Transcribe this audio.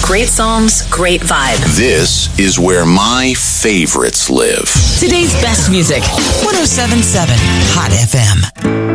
Great songs, great vibe. This is where my favorites live. Today's best music. 107.7 Hot FM.